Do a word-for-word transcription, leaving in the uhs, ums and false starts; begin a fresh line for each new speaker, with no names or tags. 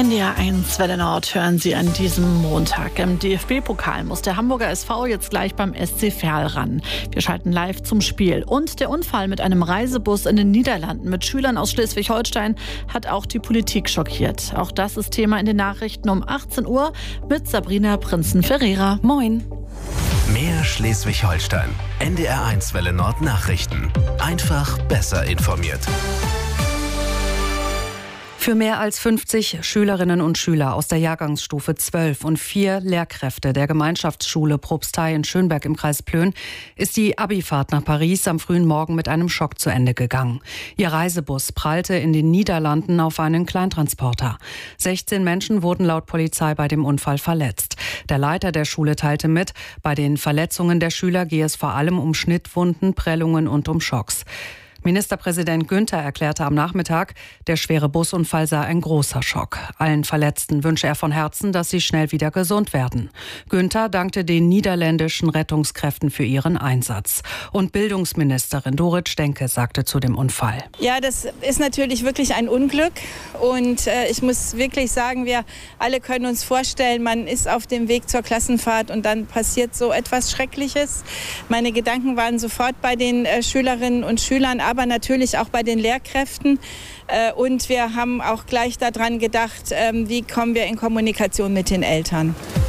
N D R eins Welle Nord hören Sie an diesem Montag. Im D F B-Pokal muss der Hamburger S V jetzt gleich beim S C Verl ran. Wir schalten live zum Spiel. Und der Unfall mit einem Reisebus in den Niederlanden mit Schülern aus Schleswig-Holstein hat auch die Politik schockiert. Auch das ist Thema in den Nachrichten um achtzehn Uhr mit Sabrina Prinzen-Ferreira. Moin.
Mehr Schleswig-Holstein. N D R eins Welle Nord Nachrichten. Einfach besser informiert.
Für mehr als fünfzig Schülerinnen und Schüler aus der Jahrgangsstufe zwölf und vier Lehrkräfte der Gemeinschaftsschule Propstei in Schönberg im Kreis Plön ist die Abifahrt nach Paris am frühen Morgen mit einem Schock zu Ende gegangen. Ihr Reisebus prallte in den Niederlanden auf einen Kleintransporter. sechzehn Menschen wurden laut Polizei bei dem Unfall verletzt. Der Leiter der Schule teilte mit, bei den Verletzungen der Schüler gehe es vor allem um Schnittwunden, Prellungen und um Schocks. Ministerpräsident Günther erklärte am Nachmittag, der schwere Busunfall sei ein großer Schock. Allen Verletzten wünsche er von Herzen, dass sie schnell wieder gesund werden. Günther dankte den niederländischen Rettungskräften für ihren Einsatz. Und Bildungsministerin Dorit Stenke sagte zu dem Unfall:
Ja, das ist natürlich wirklich ein Unglück. Und äh, ich muss wirklich sagen, wir alle können uns vorstellen, man ist auf dem Weg zur Klassenfahrt und dann passiert so etwas Schreckliches. Meine Gedanken waren sofort bei den äh, Schülerinnen und Schülern, aber natürlich auch bei den Lehrkräften. Und wir haben auch gleich daran gedacht, wie kommen wir in Kommunikation mit den Eltern.